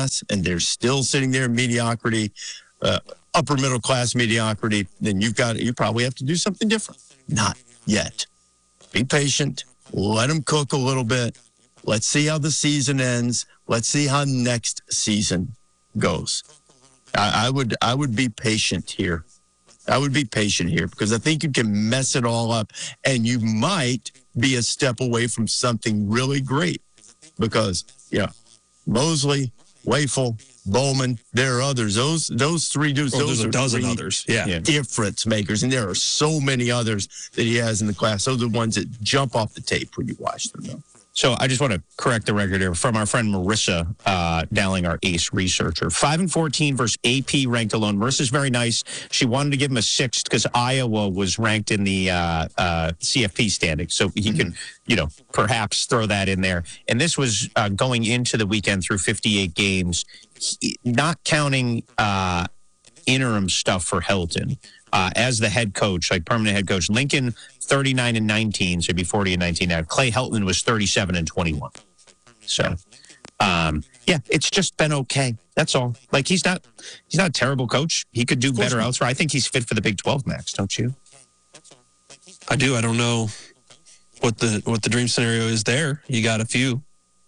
class and they're still sitting there in mediocrity, upper middle class mediocrity, then you probably have to do something different. Not yet. Be patient. Let them cook a little bit. Let's see how the season ends. Let's see how next season goes. I would be patient here. I would be patient here because I think you can mess it all up and you might be a step away from something really great because, Mosley, Wafel, Bowman, there are others. Those three dudes. There's a dozen others. Yeah. Difference makers. And there are so many others that he has in the class. Those are the ones that jump off the tape when you watch them, though. So I just want to correct the record here from our friend Marissa Dowling, our ACE researcher. 5-14 versus AP ranked alone. Marissa's very nice. She wanted to give him a 6th because Iowa was ranked in the CFP standing. So he can, perhaps throw that in there. And this was going into the weekend through 58 games, not counting interim stuff for Helton. As the head coach, like permanent head coach, Lincoln 39-19, so it'd be 40-19 now. Clay Helton was 37-21. So, it's just been okay. That's all. Like he's not a terrible coach. He could do better elsewhere. I think he's fit for the Big 12, Max. Don't you? I do. I don't know what the dream scenario is there. You got a few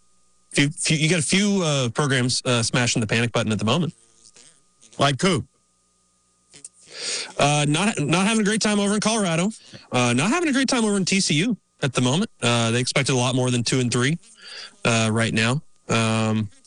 programs smashing the panic button at the moment. Like who? Not having a great time over in Colorado. Not having a great time over in TCU at the moment. They expected a lot more than 2-3 right now.